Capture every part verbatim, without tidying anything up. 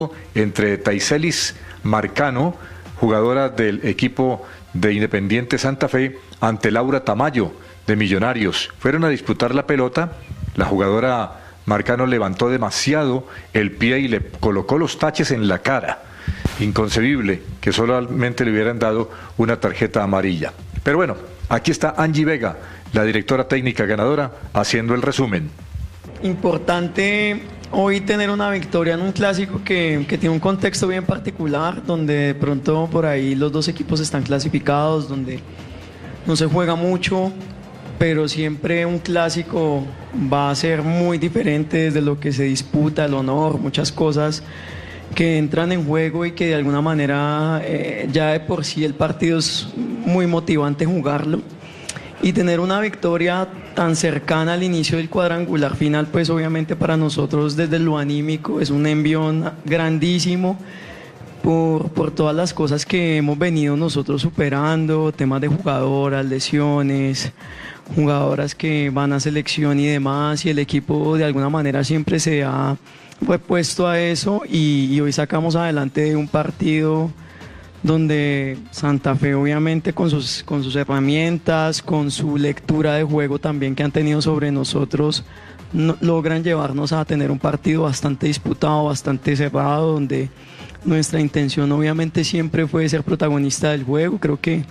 entre Taiselis Marcano, jugadora del equipo de Independiente Santa Fe, ante Laura Tamayo de Millonarios. Fueron a disputar la pelota, la jugadora Marcano levantó demasiado el pie y le colocó los taches en la cara. Inconcebible que solamente le hubieran dado una tarjeta amarilla. Pero bueno, aquí está Angie Vega, la directora técnica ganadora, haciendo el resumen. Importante hoy tener una victoria en un clásico que, que tiene un contexto bien particular, donde de pronto por ahí los dos equipos están clasificados, donde no se juega mucho, pero siempre un clásico va a ser muy diferente desde lo que se disputa, el honor, muchas cosas que entran en juego y que de alguna manera eh, ya de por sí el partido es muy motivante jugarlo. Y tener una victoria tan cercana al inicio del cuadrangular final, pues obviamente para nosotros desde lo anímico es un envión grandísimo por, por todas las cosas que hemos venido nosotros superando, temas de jugadoras, lesiones, jugadoras que van a selección y demás, y el equipo de alguna manera siempre se ha fue puesto a eso y, y hoy sacamos adelante un partido donde Santa Fe obviamente con sus, con sus herramientas, con su lectura de juego también que han tenido sobre nosotros, no, logran llevarnos a tener un partido bastante disputado, bastante cerrado, donde nuestra intención obviamente siempre fue ser protagonista del juego. Creo que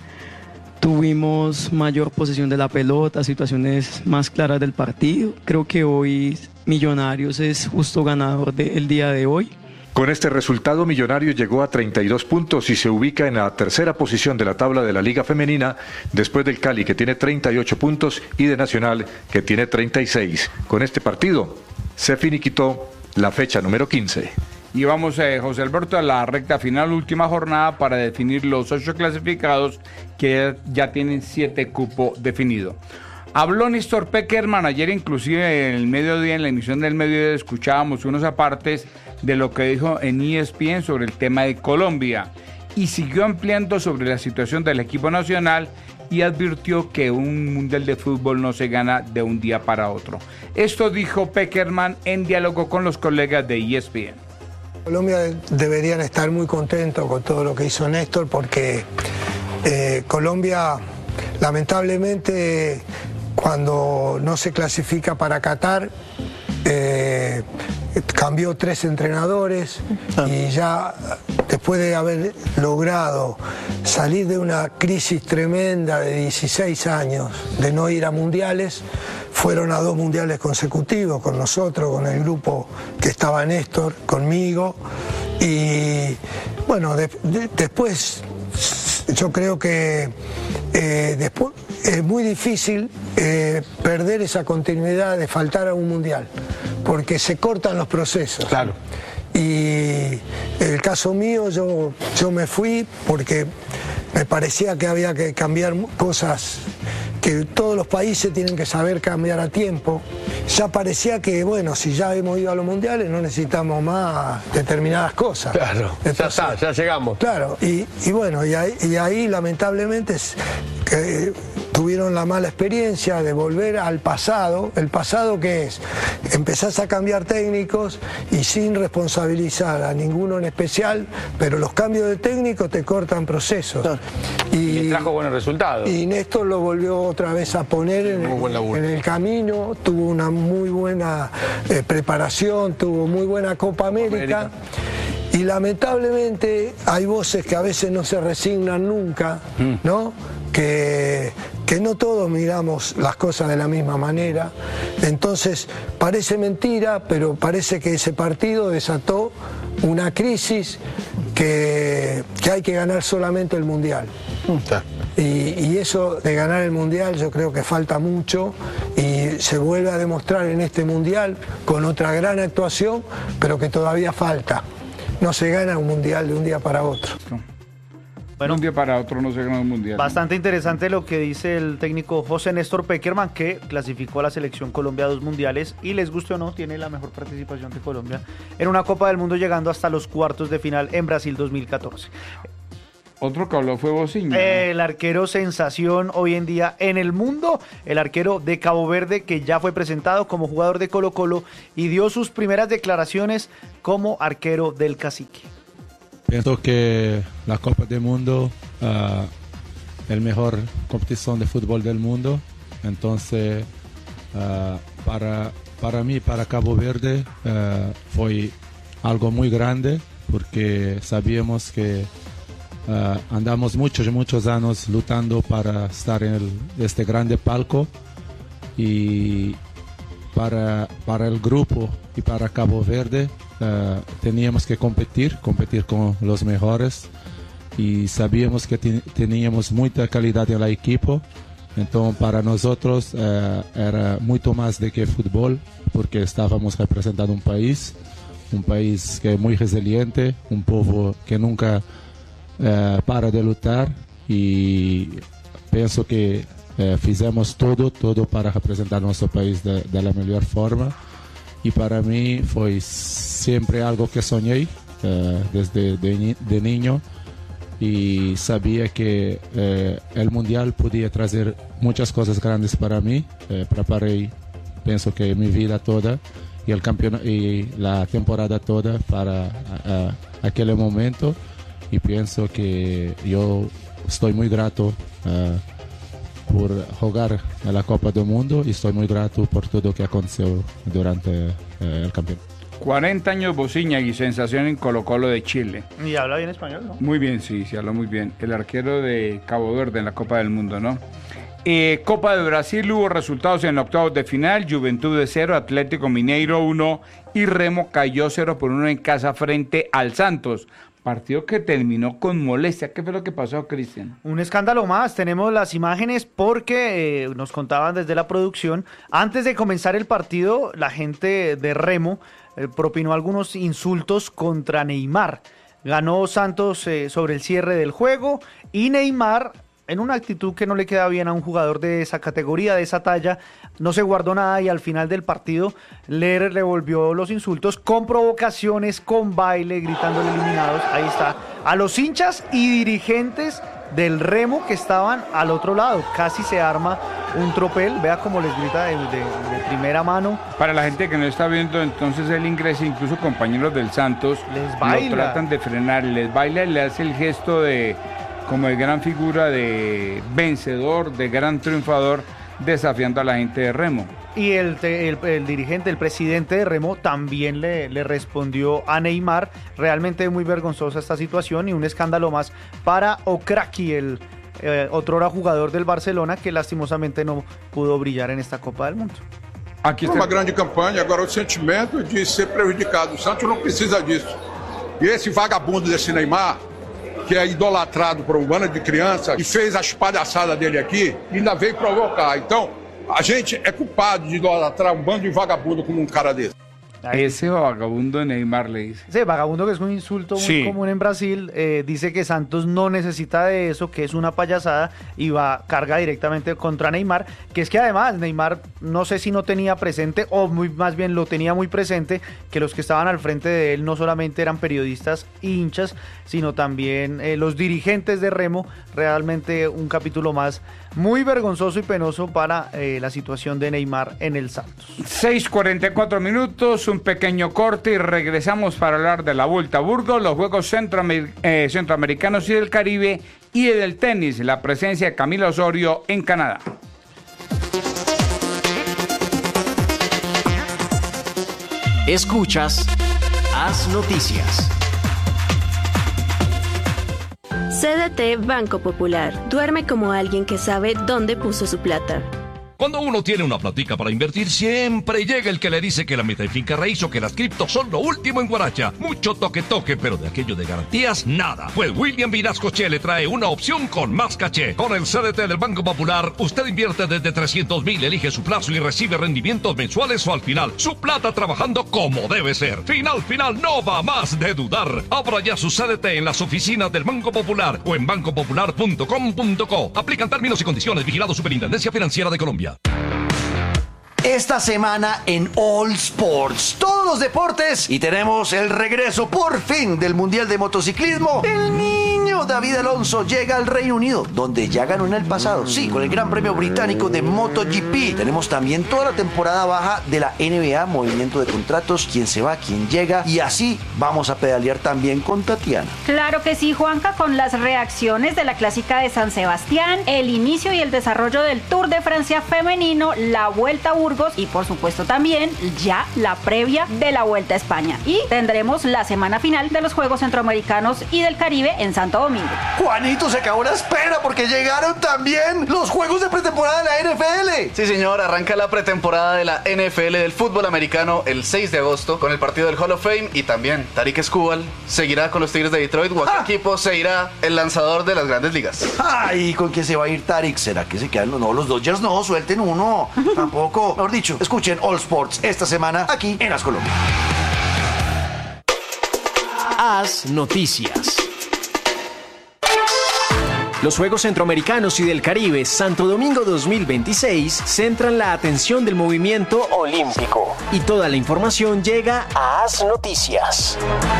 tuvimos mayor posesión de la pelota, situaciones más claras del partido. Creo que hoy Millonarios es justo ganador del día de hoy. Con este resultado, Millonarios llegó a treinta y dos puntos y se ubica en la tercera posición de la tabla de la Liga Femenina, después del Cali, que tiene treinta y ocho puntos, y de Nacional, que tiene treinta y seis. Con este partido se finiquitó la fecha número quince. Y vamos, eh, José Alberto, a la recta final, última jornada para definir los ocho clasificados que ya tienen siete cupos definidos. Habló Néstor Pekerman ayer, inclusive en el mediodía, en la emisión del mediodía, escuchábamos unos apartes de lo que dijo en E S P N sobre el tema de Colombia, y siguió ampliando sobre la situación del equipo nacional y advirtió que un mundial de fútbol no se gana de un día para otro. Esto dijo Pekerman en diálogo con los colegas de E S P N. Colombia deberían estar muy contentos con todo lo que hizo Néstor, porque eh, Colombia lamentablemente cuando no se clasifica para Qatar eh, cambió tres entrenadores y ya después de haber logrado salir de una crisis tremenda de dieciséis años de no ir a mundiales, fueron a dos mundiales consecutivos con nosotros, con el grupo que estaba Néstor, conmigo, y bueno, de, de, después yo creo que eh, después es muy difícil eh, perder esa continuidad de faltar a un mundial, porque se cortan los procesos. Claro. Y el caso mío, yo, yo me fui porque me parecía que había que cambiar cosas que todos los países tienen que saber cambiar a tiempo. Ya parecía que, bueno, si ya hemos ido a los mundiales no necesitamos más determinadas cosas. Claro, entonces, ya está, ya llegamos. Claro, y, y bueno, y ahí, y ahí lamentablemente es que tuvieron la mala experiencia de volver al pasado. ¿El pasado qué es? Empezás a cambiar técnicos y sin responsabilizar a ninguno en especial, pero los cambios de técnicos te cortan procesos. Y, y trajo buenos resultados. Y Néstor lo volvió otra vez a poner en, en el camino, tuvo una muy buena eh, preparación, tuvo muy buena Copa América. América. Y lamentablemente hay voces que a veces no se resignan nunca, ¿no? Que, que no todos miramos las cosas de la misma manera. Entonces parece mentira, pero parece que ese partido desató una crisis que, que hay que ganar solamente el Mundial. Y, y eso de ganar el Mundial yo creo que falta mucho, y se vuelve a demostrar en este Mundial con otra gran actuación, pero que todavía falta. No se gana un mundial de un día para otro. Bueno, un día para otro no se gana un mundial. Bastante interesante lo que dice el técnico José Néstor Pekerman, que clasificó a la selección Colombia a dos mundiales y, les guste o no, tiene la mejor participación de Colombia en una Copa del Mundo, llegando hasta los cuartos de final en Brasil dos mil catorce. Otro que habló fue Bociña. Eh, el arquero sensación hoy en día en el mundo, el arquero de Cabo Verde, que ya fue presentado como jugador de Colo Colo y dio sus primeras declaraciones como arquero del Cacique. Pienso que la Copa del Mundo uh, es la mejor competición de fútbol del mundo. Entonces, uh, para, para mí, para Cabo Verde, uh, fue algo muy grande porque sabíamos que Uh, andamos muchos, muchos años luchando para estar en el, este grande palco y para, para el grupo y para Cabo Verde uh, teníamos que competir, competir con los mejores y sabíamos que ten, teníamos mucha calidad en el equipo. Entonces para nosotros uh, era mucho más de que fútbol porque estábamos representando un país, un país que es muy resiliente, un pueblo que nunca Uh, para de lutar y pienso que uh, fizemos todo, todo para representar nuestro país de, de la mejor forma y para mí fue siempre algo que soñé uh, desde de, de niño y sabía que uh, el mundial podía traer muchas cosas grandes para mí. Uh, preparé, pienso que mi vida toda y el campeonato y la temporada toda para uh, aquel momento. Y pienso que yo estoy muy grato uh, por jugar en la Copa del Mundo y estoy muy grato por todo lo que aconteció durante uh, el campeonato. cuarenta años Bociña y sensación en Colo Colo de Chile. Y habla bien español, ¿no? Muy bien, sí, sí, habla muy bien. El arquero de Cabo Verde en la Copa del Mundo, ¿no? Eh, Copa de Brasil, hubo resultados en octavos de final. Juventud de cero, Atlético Mineiro uno y Remo cayó cero por uno en casa frente al Santos. Partido que terminó con molestia. ¿Qué fue lo que pasó, Cristian? Un escándalo más. Tenemos las imágenes porque eh, nos contaban desde la producción. Antes de comenzar el partido, la gente de Remo eh, propinó algunos insultos contra Neymar. Ganó Santos eh, sobre el cierre del juego y Neymar, en una actitud que no le queda bien a un jugador de esa categoría, de esa talla, no se guardó nada y al final del partido le revolvió los insultos con provocaciones, con baile, gritándole eliminados, ahí está, a los hinchas y dirigentes del Remo que estaban al otro lado. Casi se arma un tropel, vea cómo les grita de, de, de primera mano. Para la gente que no está viendo, entonces él ingresa, incluso compañeros del Santos les baila, lo tratan de frenar, les baila y le hace el gesto de... como de gran figura, de vencedor, de gran triunfador, desafiando a la gente de Remo. Y el, el, el dirigente, el presidente de Remo también le, le respondió a Neymar. Realmente muy vergonzosa esta situación y un escándalo más para Okraki, el eh, otrora jugador del Barcelona, que lastimosamente no pudo brillar en esta Copa del Mundo. Aqui está uma grande campanha, agora o sentimento de ser prejudicado. O Santos não precisa disso. E esse vagabundo desse Neymar, que é idolatrado por um bando de criança e fez as palhaçadas dele aqui, ainda veio provocar. Então, a gente é culpado de idolatrar um bando de vagabundo como um cara desse. Ese vagabundo Neymar le dice. Ese vagabundo, que es un insulto muy sí. común en Brasil, eh, dice que Santos no necesita de eso, que es una payasada y va carga directamente contra Neymar, que es que además Neymar no sé si no tenía presente o muy más bien lo tenía muy presente, que los que estaban al frente de él no solamente eran periodistas e hinchas, sino también eh, los dirigentes de Remo. Realmente un capítulo más muy vergonzoso y penoso para eh, la situación de Neymar en el Santos. seis cuarenta y cuatro minutos, un pequeño corte y regresamos para hablar de la Vuelta a Burgos, los Juegos Centroamer eh, Centroamericanos y del Caribe y del tenis, la presencia de Camila Osorio en Canadá. Escuchas Haz Noticias. C D T Banco Popular. Duerme como alguien que sabe dónde puso su plata. Cuando uno tiene una platica para invertir, siempre llega el que le dice que la meta y finca raíz o que las criptos son lo último en guaracha. Mucho toque toque, pero de aquello de garantías, nada. Pues William Vinasco Che le trae una opción con más caché. Con el C D T del Banco Popular, usted invierte desde trescientos mil, elige su plazo y recibe rendimientos mensuales o al final. Su plata trabajando como debe ser. Final, final, no va más de dudar. Abra ya su C D T en las oficinas del Banco Popular o en banco popular punto com punto co. Aplican términos y condiciones. Vigilado Superintendencia Financiera de Colombia. Esta semana en All Sports, todos los deportes, y tenemos el regreso por fin del Mundial de Motociclismo. El niño niño David Alonso llega al Reino Unido, donde ya ganó en el pasado, sí, con el Gran Premio Británico de MotoGP. Tenemos también toda la temporada baja de la N B A, movimiento de contratos, quién se va, quién llega, y así vamos a pedalear también con Tatiana. Claro que sí, Juanca, con las reacciones de la Clásica de San Sebastián, el inicio y el desarrollo del Tour de Francia femenino, la Vuelta a Burgos y por supuesto también ya la previa de la Vuelta a España. Y tendremos la semana final de los Juegos Centroamericanos y del Caribe en Santo Domingo. Juanito, se acabó la espera porque llegaron también los Juegos de pretemporada de la N F L. Sí, señor, arranca la pretemporada de la N F L del fútbol americano el seis de agosto con el partido del Hall of Fame y también Tariq Skubal seguirá con los Tigres de Detroit o a qué equipo se irá el lanzador de las Grandes Ligas. Ay, ¿con qué se va a ir Tariq? ¿Será que se quedan? No, los Dodgers no, suelten uno. Tampoco. Mejor dicho, escuchen All Sports esta semana aquí en As Colombia. As Noticias. Los Juegos Centroamericanos y del Caribe Santo Domingo dos mil veintiséis centran la atención del movimiento olímpico. Y toda la información llega a As Noticias.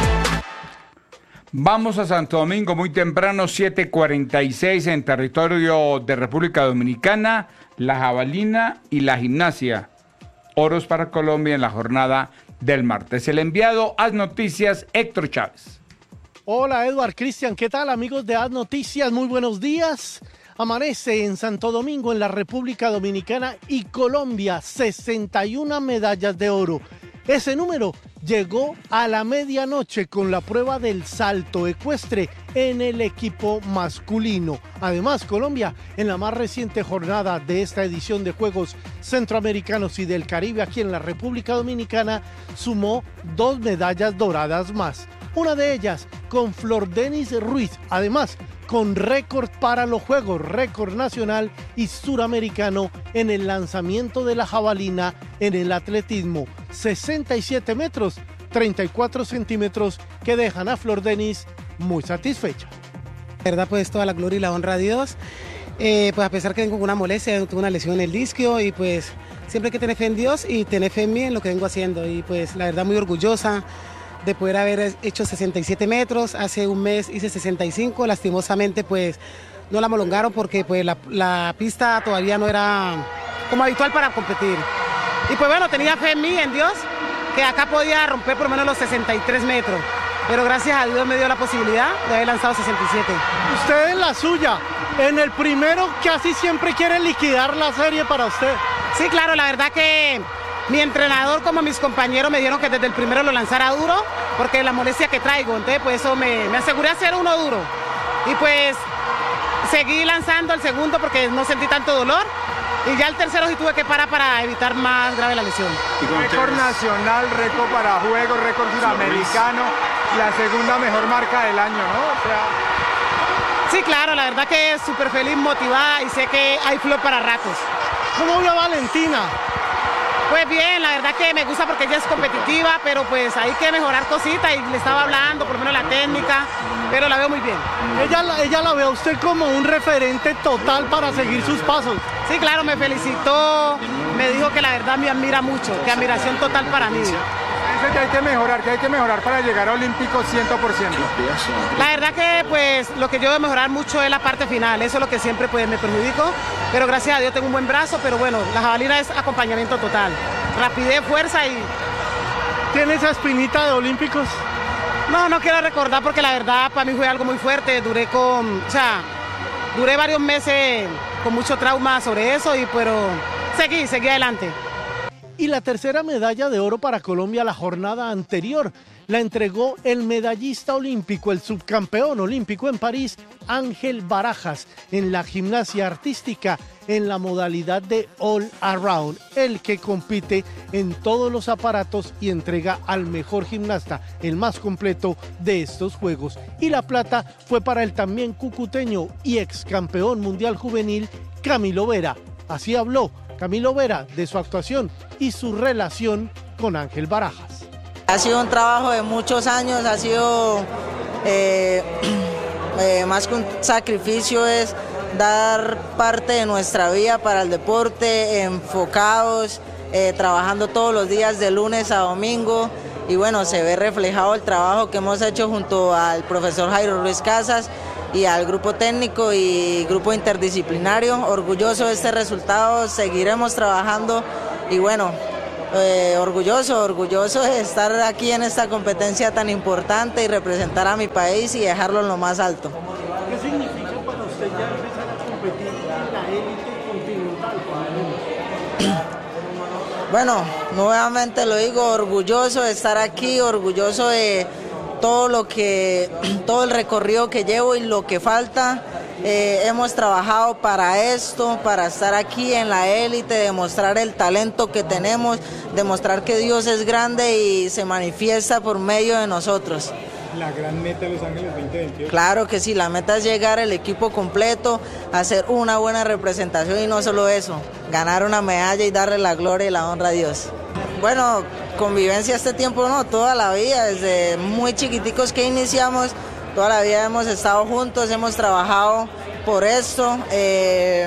Vamos a Santo Domingo muy temprano, siete cuarenta y seis en territorio de República Dominicana, la jabalina y la gimnasia. Oros para Colombia en la jornada del martes. El enviado As Noticias, Héctor Chávez. Hola, Edward, Cristian, ¿qué tal, amigos de As Noticias? Muy buenos días. Amanece en Santo Domingo, en la República Dominicana y Colombia, sesenta y una medallas de oro. Ese número llegó a la medianoche con la prueba del salto ecuestre en el equipo masculino. Además, Colombia, en la más reciente jornada de esta edición de Juegos Centroamericanos y del Caribe aquí en la República Dominicana, sumó dos medallas doradas más. Una de ellas con Flor Denis Ruiz, además con récord para los Juegos, récord nacional y suramericano en el lanzamiento de la jabalina en el atletismo. sesenta y siete metros, treinta y cuatro centímetros que dejan a Flor Denis muy satisfecha. La verdad, pues toda la gloria y la honra a Dios. Eh, pues a pesar que vengo con una molestia, tuve una lesión en el disco y pues siempre hay que tener fe en Dios y tener fe en mí en lo que vengo haciendo. Y pues la verdad muy orgullosa de poder haber hecho sesenta y siete metros, hace un mes hice sesenta y cinco, lastimosamente pues no la molongaron porque pues la, la pista todavía no era como habitual para competir. Y pues bueno, tenía fe en mí, en Dios, que acá podía romper por lo menos los sesenta y tres metros, pero gracias a Dios me dio la posibilidad de haber lanzado sesenta y siete. Usted en la suya, en el primero casi siempre quiere liquidar la serie para usted. Sí, claro, la verdad que mi entrenador como mis compañeros me dijeron que desde el primero lo lanzara duro, porque la molestia que traigo, entonces pues eso me, me aseguré hacer uno duro. Y pues seguí lanzando el segundo porque no sentí tanto dolor, y ya el tercero sí tuve que parar para evitar más grave la lesión. Récord nacional, récord para juegos, récord sudamericano, la segunda mejor marca del año, ¿no? O sea... Sí, claro, la verdad que es súper feliz, motivada y sé que hay flor para ratos. ¿Cómo vio a Valentina? Pues bien, la verdad que me gusta porque ella es competitiva, pero pues hay que mejorar cositas y le estaba hablando, por lo menos la técnica, pero la veo muy bien. Ella, ella la ve a usted como un referente total para seguir sus pasos. Sí, claro, me felicitó, me dijo que la verdad me admira mucho, que admiración total para mí. Dice que hay que mejorar, que hay que mejorar para llegar a Olímpico cien por ciento. La verdad que pues lo que yo debo mejorar mucho es la parte final, eso es lo que siempre pues me perjudico, pero gracias a Dios tengo un buen brazo, pero bueno, la jabalina es acompañamiento total, rapidez, fuerza y... ¿Tiene esa espinita de Olímpicos? No, no quiero recordar porque la verdad para mí fue algo muy fuerte, duré con, o sea, duré varios meses con mucho trauma sobre eso, y pero seguí, seguí adelante. Y la tercera medalla de oro para Colombia la jornada anterior la entregó el medallista olímpico, el subcampeón olímpico en París, Ángel Barajas, en la gimnasia artística en la modalidad de All Around, el que compite en todos los aparatos y entrega al mejor gimnasta, el más completo de estos Juegos. Y la plata fue para el también cucuteño y ex campeón mundial juvenil, Camilo Vera. Así habló Camilo Vera de su actuación y su relación con Ángel Barajas. Ha sido un trabajo de muchos años, ha sido eh, eh, más que un sacrificio, es dar parte de nuestra vida para el deporte, enfocados, eh, trabajando todos los días de lunes a domingo, y bueno, se ve reflejado el trabajo que hemos hecho junto al profesor Jairo Ruiz Casas y al grupo técnico y grupo interdisciplinario. Orgulloso de este resultado, seguiremos trabajando y bueno, eh, orgulloso, orgulloso de estar aquí en esta competencia tan importante y representar a mi país y dejarlo en lo más alto. ¿Qué significa para usted ya empezar a competir en la élite continental? Bueno, nuevamente lo digo, orgulloso de estar aquí, orgulloso de todo lo que, todo el recorrido que llevo y lo que falta. Eh, hemos trabajado para esto, para estar aquí en la élite, demostrar el talento que tenemos, demostrar que Dios es grande y se manifiesta por medio de nosotros. La gran meta de Los Ángeles veinte veintiocho. Claro que sí, la meta es llegar el equipo completo, hacer una buena representación y no solo eso, ganar una medalla y darle la gloria y la honra a Dios. Bueno, convivencia este tiempo no, toda la vida, desde muy chiquiticos que iniciamos, toda la vida hemos estado juntos, hemos trabajado por esto. Eh,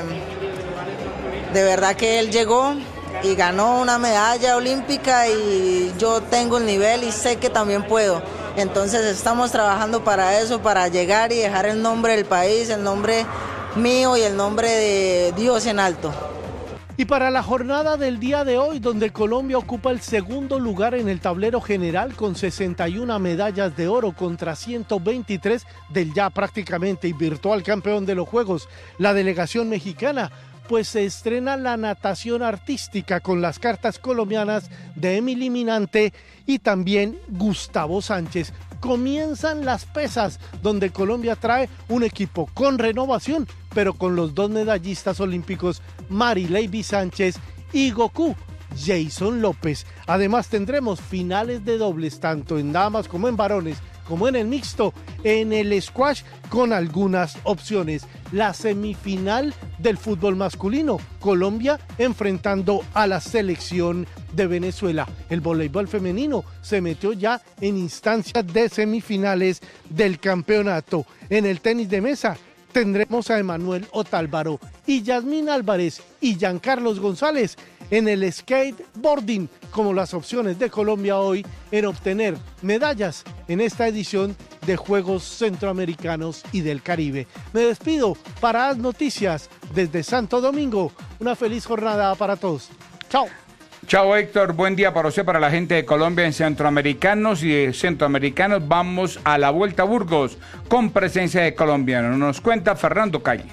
de verdad que él llegó y ganó una medalla olímpica y yo tengo el nivel y sé que también puedo. Entonces estamos trabajando para eso, para llegar y dejar el nombre del país, el nombre mío y el nombre de Dios en alto. Y para la jornada del día de hoy, donde Colombia ocupa el segundo lugar en el tablero general con sesenta y una medallas de oro contra ciento veintitrés del ya prácticamente y virtual campeón de los Juegos, la delegación mexicana, pues se estrena la natación artística con las cartas colombianas de Emily Minante y también Gustavo Sánchez. Comienzan las pesas, donde Colombia trae un equipo con renovación, pero con los dos medallistas olímpicos Marileiby Sánchez y Goku Jason López. Además tendremos finales de dobles tanto en damas como en varones, como en el mixto, en el squash con algunas opciones. La semifinal del fútbol masculino, Colombia enfrentando a la selección de Venezuela. El voleibol femenino se metió ya en instancias de semifinales del campeonato. En el tenis de mesa tendremos a Emanuel Otálvaro y Yasmín Álvarez y Giancarlos González en el skateboarding como las opciones de Colombia hoy en obtener medallas en esta edición de Juegos Centroamericanos y del Caribe. Me despido para Haz Noticias desde Santo Domingo. Una feliz jornada para todos. Chao. Chao Héctor, buen día para usted, para la gente de Colombia en Centroamericanos y de Centroamericanos. Vamos a la Vuelta a Burgos con presencia de colombianos. Nos cuenta Fernando Calle.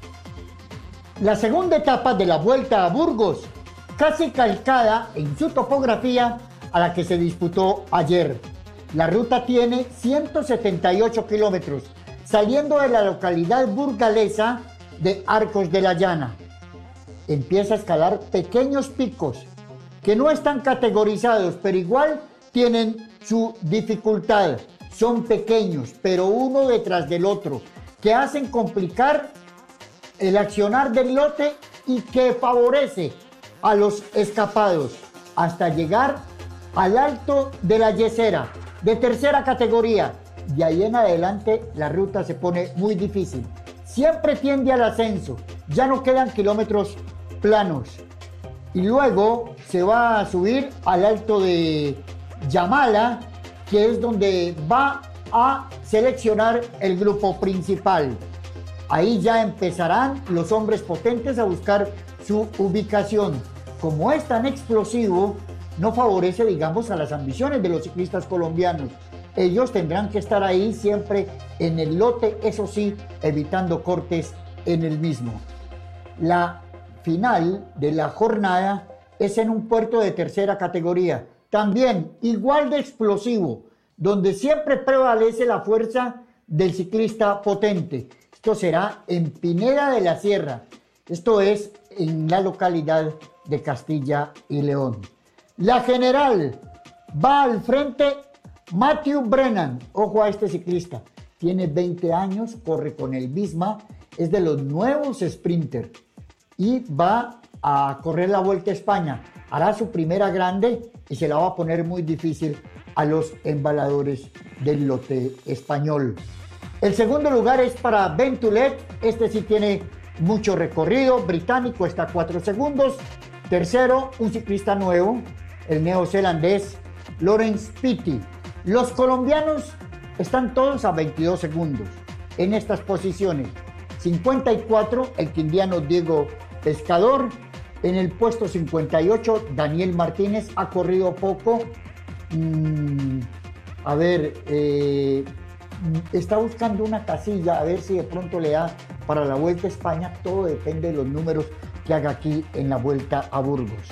La segunda etapa de la Vuelta a Burgos, casi calcada en su topografía a la que se disputó ayer. La ruta tiene ciento setenta y ocho kilómetros, saliendo de la localidad burgalesa de Arcos de la Llana. Empieza a escalar pequeños picos que no están categorizados, pero igual tienen su dificultad. Son pequeños, pero uno detrás del otro, que hacen complicar el accionar del lote y que favorece a los escapados hasta llegar al Alto de la Yesera, de tercera categoría. De ahí en adelante la ruta se pone muy difícil. Siempre tiende al ascenso, ya no quedan kilómetros planos. Y luego se va a subir al Alto de Yamala, que es donde va a seleccionar el grupo principal. Ahí ya empezarán los hombres potentes a buscar su ubicación. Como es tan explosivo, no favorece, digamos, a las ambiciones de los ciclistas colombianos. Ellos tendrán que estar ahí siempre en el lote, eso sí, evitando cortes en el mismo. La final de la jornada es en un puerto de tercera categoría, también igual de explosivo, donde siempre prevalece la fuerza del ciclista potente. Esto será en Pineda de la Sierra, esto es en la localidad de Castilla y León. La general va al frente Matthew Brennan, ojo a este ciclista, tiene veinte años, corre con el Visma, es de los nuevos sprinter y va a correr la Vuelta a España. Hará su primera grande y se la va a poner muy difícil a los embaladores del lote español. El segundo lugar es para Ben Tulet, este sí tiene mucho recorrido, británico, está a cuatro segundos. Tercero, un ciclista nuevo, el neozelandés Lorenz Pitti. Los colombianos están todos a veintidós segundos en estas posiciones. cincuenta y cuatro, el quindiano Diego Pescador. En el puesto cincuenta y ocho, Daniel Martínez ha corrido poco. Mm, a ver, eh, está buscando una casilla, a ver si de pronto le da para la Vuelta a España. Todo depende de los números que haga aquí en la Vuelta a Burgos.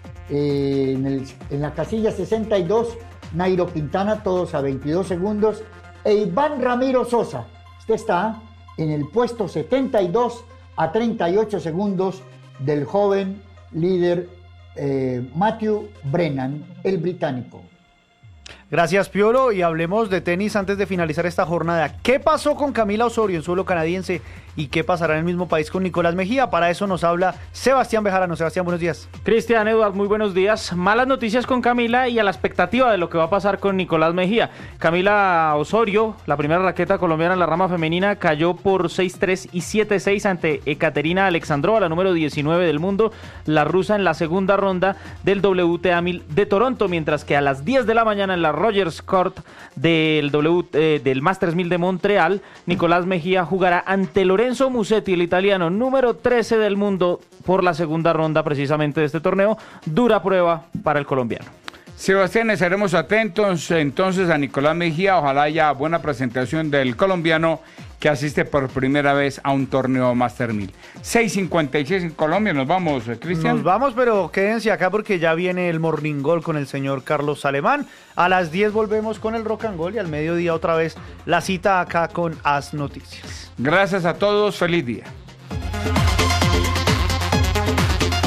Eh, en, el, en la casilla sesenta y dos, Nairo Quintana, todos a veintidós segundos. E Iván Ramiro Sosa, este está en el puesto setenta y dos a treinta y ocho segundos del joven líder eh, Matthew Brennan, el británico. Gracias, Piolo, y hablemos de tenis antes de finalizar esta jornada. ¿Qué pasó con Camila Osorio en suelo canadiense y qué pasará en el mismo país con Nicolás Mejía? Para eso nos habla Sebastián Bejarano. Sebastián, buenos días. Cristian, Eduard, muy buenos días. Malas noticias con Camila y a la expectativa de lo que va a pasar con Nicolás Mejía. Camila Osorio, la primera raqueta colombiana en la rama femenina, cayó por seis tres y siete seis ante Ekaterina Alexandrova, la número diecinueve del mundo, la rusa, en la segunda ronda del W T A mil de Toronto, mientras que a las diez de la mañana en la Rogers Court del, w, eh, del Masters mil de Montreal, Nicolás Mejía jugará ante Lorenzo Musetti, el italiano número trece del mundo, por la segunda ronda precisamente de este torneo. Dura prueba para el colombiano. Sebastián, estaremos atentos entonces a Nicolás Mejía. Ojalá haya buena presentación del colombiano que asiste por primera vez a un torneo Master mil. seis cincuenta y seis en Colombia. Nos vamos, Cristian. Nos vamos, pero quédense acá porque ya viene el Morning Goal con el señor Carlos Alemán. A las diez volvemos con el Rock and Goal y al mediodía otra vez la cita acá con As Noticias. Gracias a todos. Feliz día.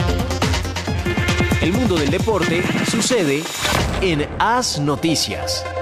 El mundo del deporte sucede en As Noticias.